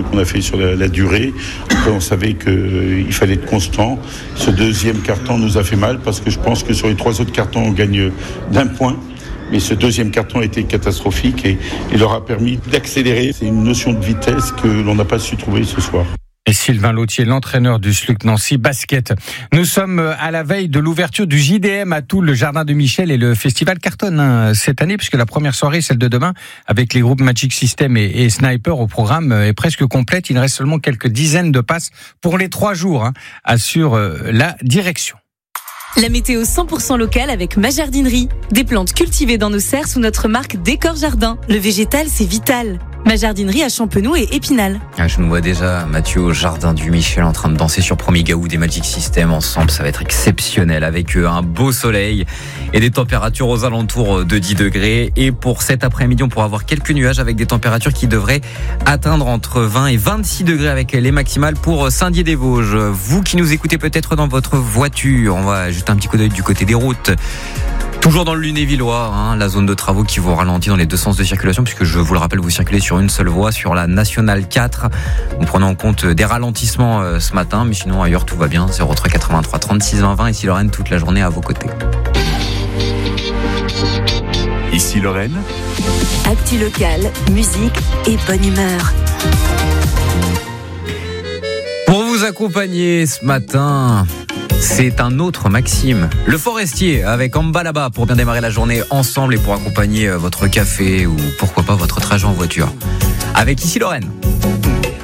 ce qu'on a fait sur la durée. Après, on savait qu'il fallait être constant. Ce deuxième carton nous a fait mal parce que je pense que sur les 3 autres cartons, on gagne d'1 point. Mais ce deuxième carton a été catastrophique et il leur a permis d'accélérer. C'est une notion de vitesse que l'on n'a pas su trouver ce soir. Et Sylvain Lautier, l'entraîneur du SLUC Nancy Basket. Nous sommes à la veille de l'ouverture du JDM à Toul, le Jardin de Michel, et le festival cartonne cette année, puisque la première soirée, celle de demain, avec les groupes Magic System et Sniper au programme, est presque complète. Il reste seulement quelques dizaines de passes pour les 3 jours, assure la direction. La météo 100% locale avec ma jardinerie. Des plantes cultivées dans nos serres sous notre marque Décor Jardin. Le végétal, c'est vital. Ma jardinerie à Champenoux et Épinal. Je me vois déjà Mathieu au Jardin du Michel en train de danser sur Promigaou des Magic System ensemble. Ça va être exceptionnel avec un beau soleil et des températures aux alentours de 10 degrés. Et pour cet après-midi, on pourra avoir quelques nuages avec des températures qui devraient atteindre entre 20 et 26 degrés avec les maximales pour Saint-Dié-des-Vosges. Vous qui nous écoutez peut-être dans votre voiture, on va jeter un petit coup d'œil du côté des routes. Toujours dans le Lunévillois, la zone de travaux qui vous ralentit dans les 2 sens de circulation, puisque je vous le rappelle, vous circulez sur une seule voie, sur la Nationale 4. On prenait en compte des ralentissements ce matin, mais sinon ailleurs tout va bien. 03 83 36 20 20, ici Lorraine, toute la journée à vos côtés. Ici Lorraine. Actu local, musique et bonne humeur. Pour vous accompagner ce matin, c'est un autre Maxime, le forestier, avec Amba là-bas pour bien démarrer la journée ensemble et pour accompagner votre café ou pourquoi pas votre trajet en voiture. Avec ici Lorraine.